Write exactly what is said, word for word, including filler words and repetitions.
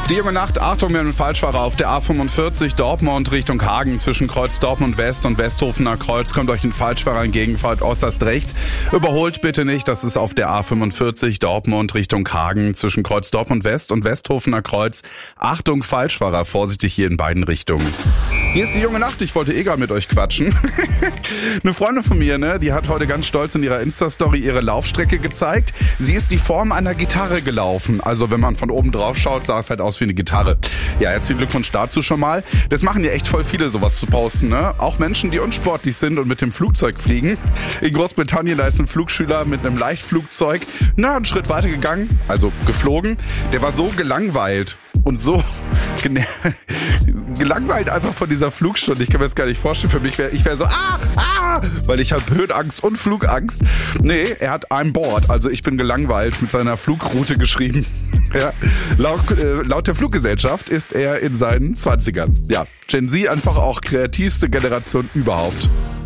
Die junge Nacht, Achtung, wir haben einen Falschfahrer auf der A fünfundvierzig, Dortmund Richtung Hagen. Zwischen Kreuz Dortmund West und Westhofener Kreuz kommt euch ein Falschfahrer entgegen, fahrt äußerst rechts. Überholt bitte nicht, das ist auf der A fünfundvierzig, Dortmund Richtung Hagen. Zwischen Kreuz Dortmund West und Westhofener Kreuz. Achtung, Falschfahrer, vorsichtig hier in beiden Richtungen. Hier ist die junge Nacht, ich wollte eh gar mit euch quatschen. Eine Freundin von mir, ne, die hat heute ganz stolz in ihrer Insta-Story ihre Laufstrecke gezeigt. Sie ist die Form einer Gitarre gelaufen. Also wenn man von oben drauf schaut, sah es halt aus wie eine Gitarre. Ja, herzlichen Glückwunsch dazu schon mal. Das machen ja echt voll viele, sowas zu posten, ne? Auch Menschen, die unsportlich sind und mit dem Flugzeug fliegen. In Großbritannien, da ist ein Flugschüler mit einem Leichtflugzeug, na, einen Schritt weiter gegangen, also geflogen. Der war so gelangweilt und so gelangweilt einfach von dieser Flugstunde. Ich kann mir das gar nicht vorstellen. Für mich wäre, ich wäre so, ah, ah, weil ich habe Höhenangst und Flugangst. Nee, er hat I'm bored, also ich bin gelangweilt mit seiner Flugroute geschrieben. Ja, laut, äh, laut der Fluggesellschaft ist er in seinen zwanzigern. Ja, Gen Z einfach auch kreativste Generation überhaupt.